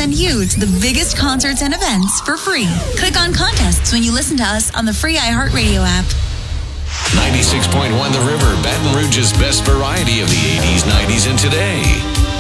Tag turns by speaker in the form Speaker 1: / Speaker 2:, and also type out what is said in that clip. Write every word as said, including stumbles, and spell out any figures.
Speaker 1: send you to the biggest concerts and events for free. Click on contests when you listen to us on the free iHeartRadio app.
Speaker 2: ninety-six point one The River, Baton Rouge's best variety of the eighties, nineties, and today.